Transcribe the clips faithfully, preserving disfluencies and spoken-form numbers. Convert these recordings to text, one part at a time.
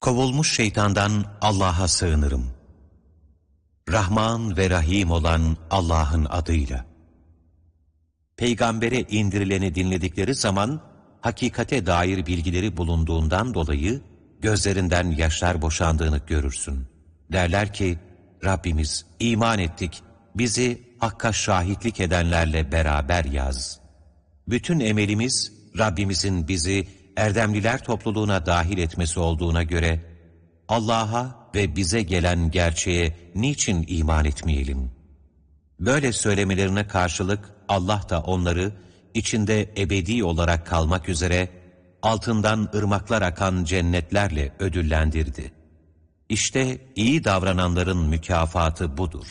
Kovulmuş şeytandan Allah'a sığınırım. Rahman ve Rahim olan Allah'ın adıyla. Peygambere indirileni dinledikleri zaman, hakikate dair bilgileri bulunduğundan dolayı, gözlerinden yaşlar boşandığını görürsün. Derler ki, Rabbimiz iman ettik, bizi Hakk'a şahitlik edenlerle beraber yaz. Bütün emelimiz, Rabbimizin bizi erdemliler topluluğuna dahil etmesi olduğuna göre, Allah'a ve bize gelen gerçeğe niçin iman etmeyelim? Böyle söylemelerine karşılık Allah da onları içinde ebedi olarak kalmak üzere altından ırmaklar akan cennetlerle ödüllendirdi. İşte iyi davrananların mükafatı budur.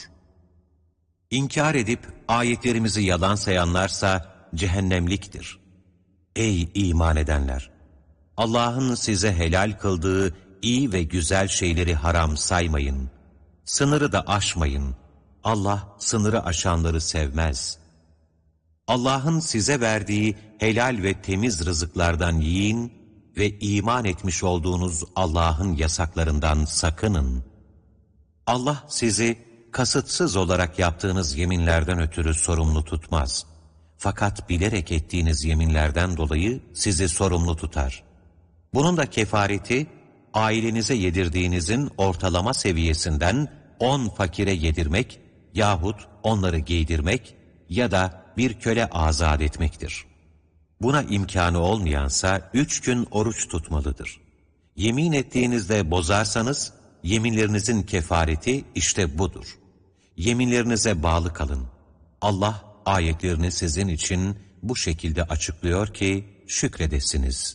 İnkar edip ayetlerimizi yalan sayanlarsa cehennemliktir. Ey iman edenler! Allah'ın size helal kıldığı iyi ve güzel şeyleri haram saymayın. Sınırı da aşmayın. Allah sınırı aşanları sevmez. Allah'ın size verdiği helal ve temiz rızıklardan yiyin ve iman etmiş olduğunuz Allah'ın yasaklarından sakının. Allah sizi kasıtsız olarak yaptığınız yeminlerden ötürü sorumlu tutmaz. Fakat bilerek ettiğiniz yeminlerden dolayı sizi sorumlu tutar. Bunun da kefareti, ailenize yedirdiğinizin ortalama seviyesinden on fakire yedirmek yahut onları giydirmek ya da bir köle azat etmektir. Buna imkanı olmayansa üç gün oruç tutmalıdır. Yemin ettiğinizde bozarsanız, yeminlerinizin kefareti işte budur. Yeminlerinize bağlı kalın. Allah ayetlerini sizin için bu şekilde açıklıyor ki şükredesiniz.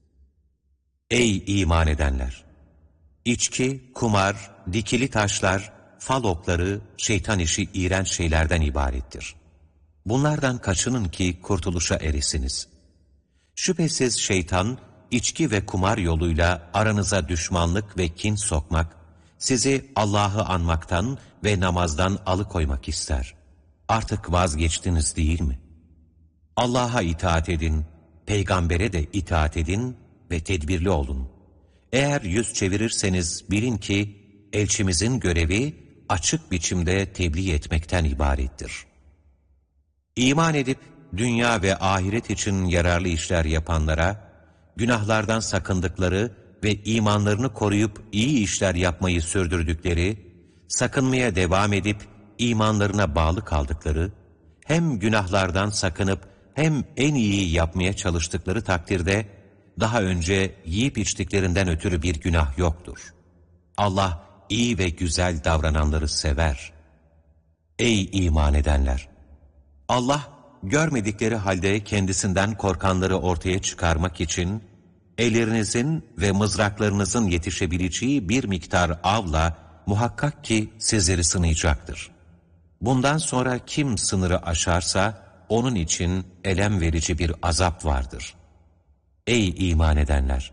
Ey iman edenler! İçki, kumar, dikili taşlar, fal okları, şeytan işi iğrenç şeylerden ibarettir. Bunlardan kaçının ki kurtuluşa eresiniz. Şüphesiz şeytan, içki ve kumar yoluyla aranıza düşmanlık ve kin sokmak, sizi Allah'ı anmaktan ve namazdan alıkoymak ister. Artık vazgeçtiniz değil mi? Allah'a itaat edin, peygambere de itaat edin ve tedbirli olun. Eğer yüz çevirirseniz bilin ki elçimizin görevi açık biçimde tebliğ etmekten ibarettir. İman edip dünya ve ahiret için yararlı işler yapanlara, günahlardan sakındıkları ve imanlarını koruyup iyi işler yapmayı sürdürdükleri, sakınmaya devam edip imanlarına bağlı kaldıkları, hem günahlardan sakınıp hem en iyi yapmaya çalıştıkları takdirde, daha önce yiyip içtiklerinden ötürü bir günah yoktur. Allah iyi ve güzel davrananları sever. Ey iman edenler! Allah görmedikleri halde kendisinden korkanları ortaya çıkarmak için ellerinizin ve mızraklarınızın yetişebileceği bir miktar avla muhakkak ki sizleri sınayacaktır. Bundan sonra kim sınırı aşarsa onun için elem verici bir azap vardır. Ey iman edenler!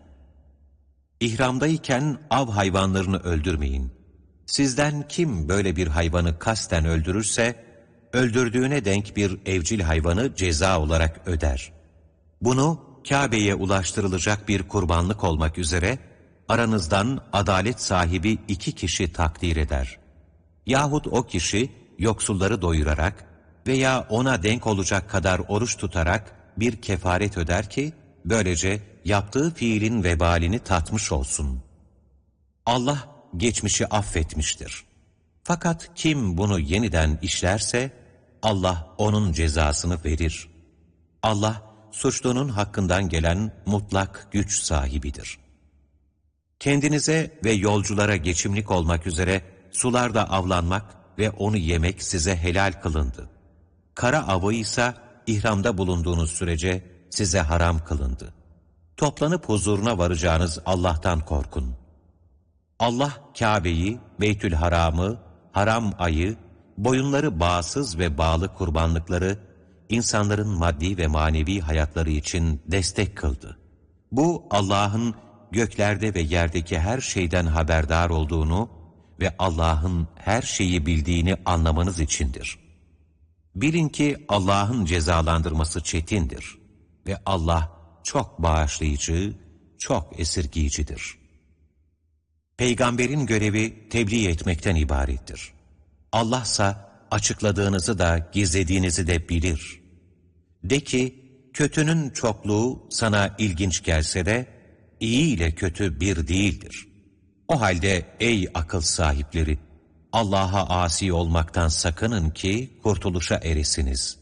İhramdayken av hayvanlarını öldürmeyin. Sizden kim böyle bir hayvanı kasten öldürürse, öldürdüğüne denk bir evcil hayvanı ceza olarak öder. Bunu Kabe'ye ulaştırılacak bir kurbanlık olmak üzere, aranızdan adalet sahibi iki kişi takdir eder. Yahut o kişi yoksulları doyurarak veya ona denk olacak kadar oruç tutarak bir kefaret öder ki, böylece yaptığı fiilin vebalini tatmış olsun. Allah geçmişi affetmiştir. Fakat kim bunu yeniden işlerse, Allah onun cezasını verir. Allah, suçlunun hakkından gelen mutlak güç sahibidir. Kendinize ve yolculara geçimlik olmak üzere sularda avlanmak ve onu yemek size helal kılındı. Kara avı ise ihramda bulunduğunuz sürece size haram kılındı. Toplanıp huzuruna varacağınız Allah'tan korkun. Allah Kabe'yi, Beytülharam'ı, haram ayı, boyunları bağsız ve bağlı kurbanlıkları, insanların maddi ve manevi hayatları için destek kıldı. Bu Allah'ın göklerde ve yerdeki her şeyden haberdar olduğunu ve Allah'ın her şeyi bildiğini anlamanız içindir. Bilin ki Allah'ın cezalandırması çetindir ve Allah çok bağışlayıcı, çok esirgiyicidir. Peygamberin görevi tebliğ etmekten ibarettir. Allah'sa açıkladığınızı da gizlediğinizi de bilir. De ki, kötünün çokluğu sana ilginç gelse de, iyi ile kötü bir değildir. O halde ey akıl sahipleri, Allah'a asi olmaktan sakının ki kurtuluşa eresiniz.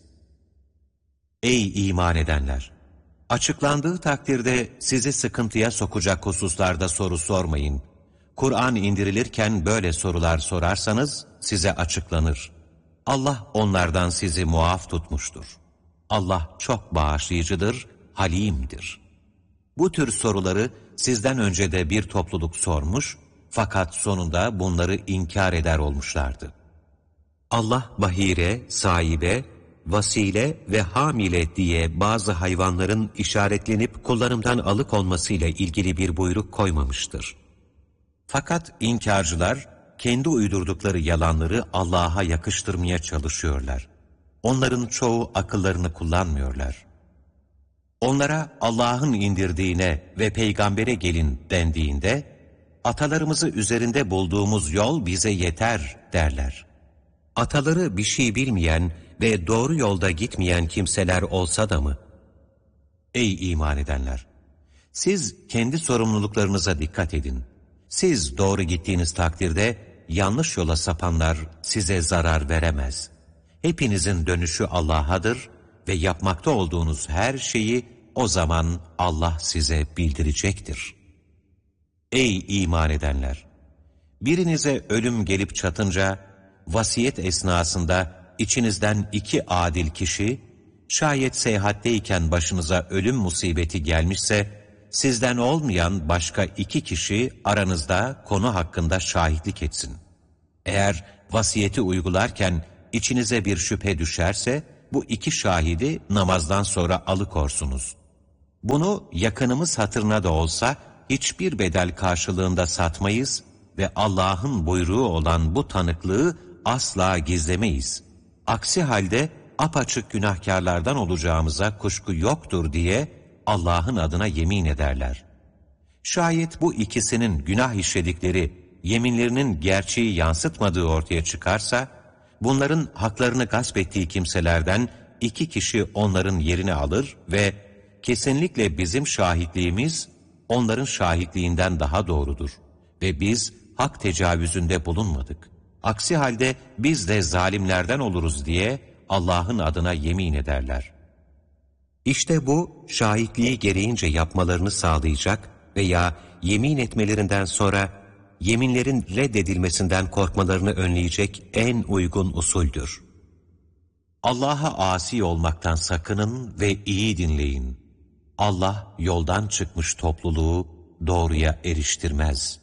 Ey iman edenler! Açıklandığı takdirde sizi sıkıntıya sokacak hususlarda soru sormayın. Kur'an indirilirken böyle sorular sorarsanız size açıklanır. Allah onlardan sizi muaf tutmuştur. Allah çok bağışlayıcıdır, halimdir. Bu tür soruları sizden önce de bir topluluk sormuş, fakat sonunda bunları inkar eder olmuşlardı. Allah bahire, sahibe, vasile ve hamile diye bazı hayvanların işaretlenip kullanımdan alıkonmasıyla ilgili bir buyruk koymamıştır. Fakat inkarcılar kendi uydurdukları yalanları Allah'a yakıştırmaya çalışıyorlar. Onların çoğu akıllarını kullanmıyorlar. Onlara Allah'ın indirdiğine ve peygambere gelin dendiğinde, atalarımızı üzerinde bulduğumuz yol bize yeter derler. Ataları bir şey bilmeyen ve doğru yolda gitmeyen kimseler olsa da mı? Ey iman edenler! Siz kendi sorumluluklarınıza dikkat edin. Siz doğru gittiğiniz takdirde yanlış yola sapanlar size zarar veremez. Hepinizin dönüşü Allah'adır ve yapmakta olduğunuz her şeyi o zaman Allah size bildirecektir. Ey iman edenler! Birinize ölüm gelip çatınca, vasiyet esnasında içinizden iki adil kişi, şayet seyahatteyken başınıza ölüm musibeti gelmişse, sizden olmayan başka iki kişi aranızda konu hakkında şahitlik etsin. Eğer vasiyeti uygularken içinize bir şüphe düşerse, bu iki şahidi namazdan sonra alıkorsunuz. Bunu yakınımız hatırına da olsa hiçbir bedel karşılığında satmayız ve Allah'ın buyruğu olan bu tanıklığı asla gizlemeyiz. Aksi halde apaçık günahkarlardan olacağımıza kuşku yoktur diye Allah'ın adına yemin ederler. Şayet bu ikisinin günah işledikleri yeminlerinin gerçeği yansıtmadığı ortaya çıkarsa, bunların haklarını gasp ettiği kimselerden iki kişi onların yerini alır ve kesinlikle bizim şahitliğimiz onların şahitliğinden daha doğrudur ve biz hak tecavüzünde bulunmadık. Aksi halde biz de zalimlerden oluruz diye Allah'ın adına yemin ederler. İşte bu şahitliği gereğince yapmalarını sağlayacak veya yemin etmelerinden sonra yeminlerin reddedilmesinden korkmalarını önleyecek en uygun usuldür. Allah'a asi olmaktan sakının ve iyi dinleyin. Allah yoldan çıkmış topluluğu doğruya eriştirmez.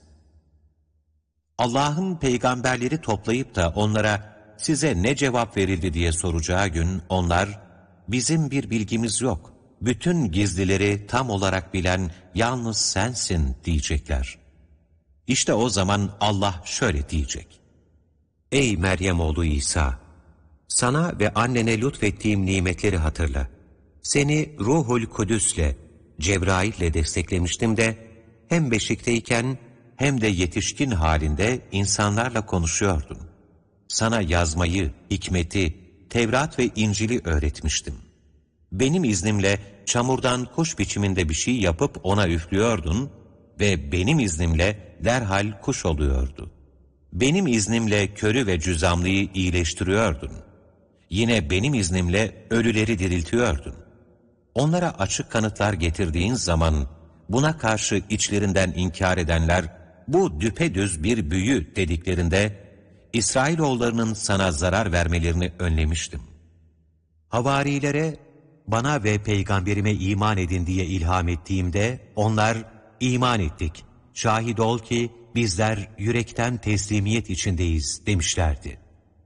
Allah'ın peygamberleri toplayıp da onlara size ne cevap verildi diye soracağı gün onlar, bizim bir bilgimiz yok, bütün gizlileri tam olarak bilen yalnız sensin diyecekler. İşte o zaman Allah şöyle diyecek: Ey Meryem oğlu İsa! Sana ve annene lütfettiğim nimetleri hatırla. Seni Ruhul Kudüs'le, Cebrail'le desteklemiştim de, hem beşikteyken hem de yetişkin halinde insanlarla konuşuyordun. Sana yazmayı, hikmeti, Tevrat ve İncil'i öğretmiştim. Benim iznimle çamurdan kuş biçiminde bir şey yapıp ona üflüyordun ve benim iznimle derhal kuş oluyordu. Benim iznimle körü ve cüzamlıyı iyileştiriyordun. Yine benim iznimle ölüleri diriltiyordun. Onlara açık kanıtlar getirdiğin zaman buna karşı içlerinden inkar edenler bu düpedüz bir büyü dediklerinde İsrailoğullarının sana zarar vermelerini önlemiştim. Havarilere bana ve peygamberime iman edin diye ilham ettiğimde onlar iman ettik. Şahit ol ki bizler yürekten teslimiyet içindeyiz demişlerdi.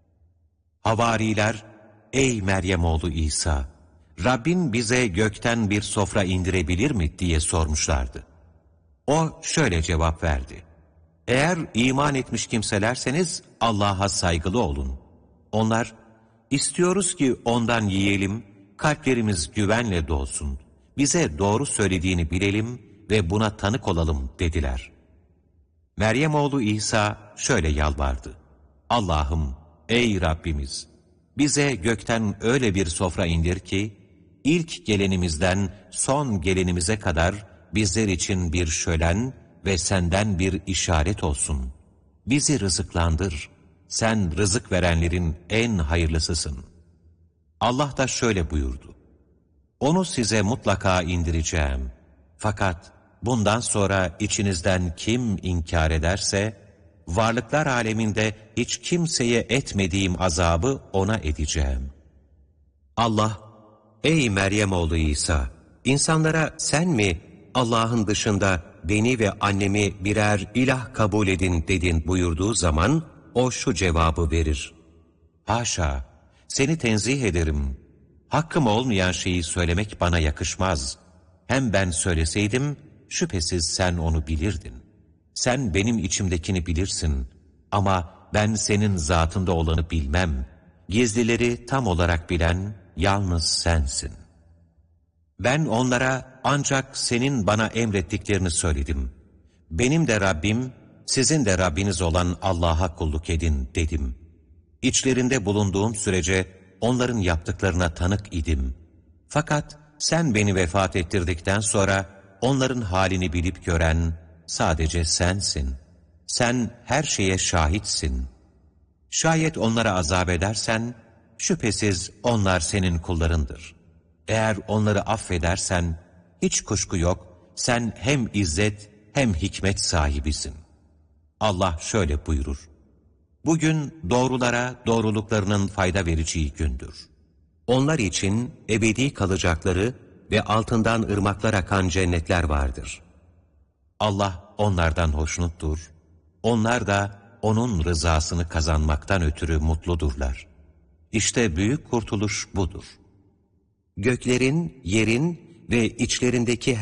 Havariler, ey Meryem oğlu İsa, Rabbin bize gökten bir sofra indirebilir mi diye sormuşlardı. O şöyle cevap verdi: Eğer iman etmiş kimselerseniz Allah'a saygılı olun. Onlar, istiyoruz ki ondan yiyelim, kalplerimiz güvenle dolsun, bize doğru söylediğini bilelim ve buna tanık olalım dediler. Meryem oğlu İsa şöyle yalvardı. Allah'ım, ey Rabbimiz! Bize gökten öyle bir sofra indir ki, ilk gelenimizden son gelenimize kadar bizler için bir şölen ve senden bir işaret olsun. Bizi rızıklandır. Sen rızık verenlerin en hayırlısısın. Allah da şöyle buyurdu. Onu size mutlaka indireceğim. Fakat bundan sonra içinizden kim inkar ederse, varlıklar aleminde hiç kimseye etmediğim azabı ona edeceğim. Allah, ey Meryem oğlu İsa, insanlara sen mi Allah'ın dışında beni ve annemi birer ilah kabul edin dedin buyurduğu zaman, o şu cevabı verir. Haşa, seni tenzih ederim. Hakkım olmayan şeyi söylemek bana yakışmaz. Hem ben söyleseydim, şüphesiz sen onu bilirdin. Sen benim içimdekini bilirsin. Ama ben senin zatında olanı bilmem. Gizlileri tam olarak bilen yalnız sensin. Ben onlara ancak senin bana emrettiklerini söyledim. Benim de Rabbim, sizin de Rabbiniz olan Allah'a kulluk edin dedim. İçlerinde bulunduğum sürece onların yaptıklarına tanık idim. Fakat sen beni vefat ettirdikten sonra onların halini bilip gören sadece sensin. Sen her şeye şahitsin. Şayet onlara azap edersen, şüphesiz onlar senin kullarındır. Eğer onları affedersen, hiç kuşku yok, sen hem izzet hem hikmet sahibisin. Allah şöyle buyurur. Bugün doğrulara doğruluklarının fayda vereceği gündür. Onlar için ebedi kalacakları ve altından ırmaklar akan cennetler vardır. Allah onlardan hoşnuttur. Onlar da onun rızasını kazanmaktan ötürü mutludurlar. İşte büyük kurtuluş budur. Göklerin, yerin ve içlerindeki